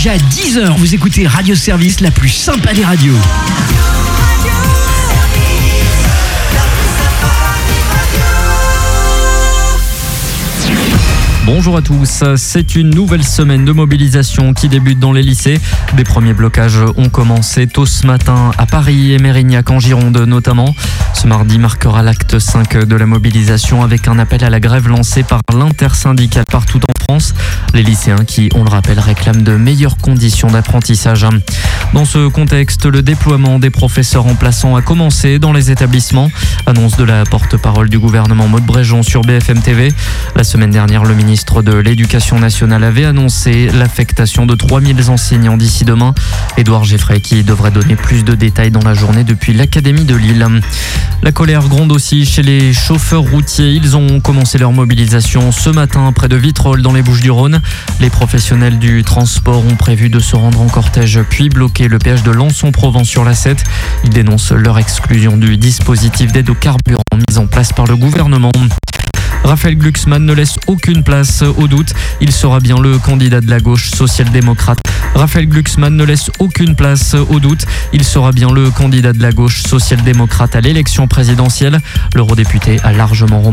Jusqu'à 10h, vous écoutez Radio Service, la plus sympa des radios. Bonjour à tous, c'est une nouvelle semaine de mobilisation qui débute dans les lycées. Des premiers blocages ont commencé tôt ce matin à Paris et Mérignac en Gironde notamment. Ce mardi marquera l'acte 5 de la mobilisation avec un appel à la grève lancé par l'intersyndicale partout en France. Les lycéens qui, on le rappelle, réclament de meilleures conditions d'apprentissage. Dans ce contexte, le déploiement des professeurs remplaçants a commencé dans les établissements. Annonce de la porte-parole du gouvernement Maud Bréjon sur BFM TV. La semaine dernière, le ministre de l'Éducation nationale avait annoncé l'affectation de 3000 enseignants d'ici demain. Édouard Geffray qui devrait donner plus de détails dans la journée depuis l'Académie de Lille. La colère gronde aussi chez les chauffeurs routiers. Ils ont commencé leur mobilisation ce matin près de Vitrolles dans les Bouches-du-Rhône. Les professionnels du transport ont prévu de se rendre en cortège puis bloquer le péage de Lançon-Provence sur l'A7. Ils dénoncent leur exclusion du dispositif d'aide au carburant mis en place par le gouvernement. Raphaël Glucksmann ne laisse aucune place au doute. Il sera bien le candidat de la gauche social-démocrate. Raphaël Glucksmann ne laisse aucune place au doute. Il sera bien le candidat de la gauche social-démocrate à l'élection présidentielle. L'eurodéputé a largement